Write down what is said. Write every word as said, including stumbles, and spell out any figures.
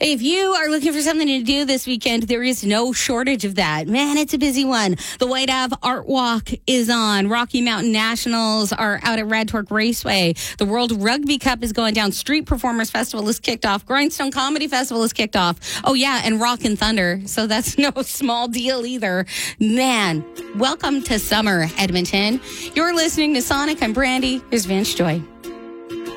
If you are looking for something to do this weekend, there is no shortage of that. Man, it's a busy one. The White Ave Art Walk is on. Rocky Mountain Nationals are out at Radtork Raceway. The World Rugby Cup is going down. Street Performers Festival is kicked off. Grindstone Comedy Festival is kicked off. Oh, yeah, and Rock and Thunder. So that's no small deal either. Man, welcome to summer, Edmonton. You're listening to Sonic. I'm Brandy. Here's Vance Joy.